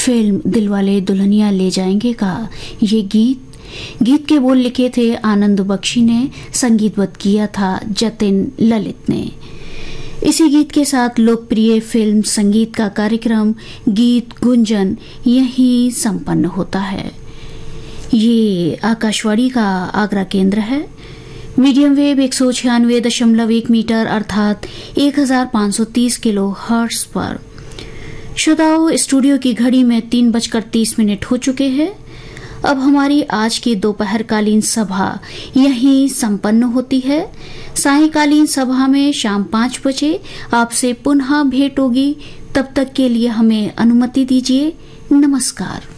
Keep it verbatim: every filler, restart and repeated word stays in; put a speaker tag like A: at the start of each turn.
A: Film Dilwale Dulhania ले जाएंगे का ये गीत गीत के बोल लिखे थे आनंद बख्शी ने, संगीतबद्ध किया था जतिन ललित ने। इसी गीत के साथ लोकप्रिय फिल्म संगीत का कार्यक्रम गीत गुंजन यहीं संपन्न होता है। ये आकाशवाणी का आगरा केंद्र है। मीडियम वेव एक सौ छियानवे दशमलव एक मीटर अर्थात एक हजार पाँच सौ तीस किलो हर्ट्ज पर। श्रोताओं, स्टूडियो की घड़ी में तीन बजकर तीस मिनट हो चुके हैं। अब हमारी आज की दोपहरकालीन सभा यहीं संपन्न होती है। सायंकालीन सभा में शाम पाँच बजे आपसे पुनः भेंट होगी। तब तक के लिए हमें अनुमति दीजिए। नमस्कार।